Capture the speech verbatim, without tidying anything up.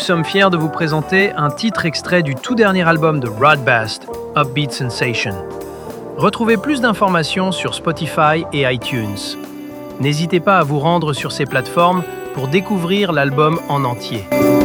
sommes fiers de vous présenter un titre extrait du tout dernier album de Rod Bast, Upbeat Sensation. Retrouvez plus d'informations sur Spotify et iTunes. N'hésitez pas à vous rendre sur ces plateformes pour découvrir l'album en entier.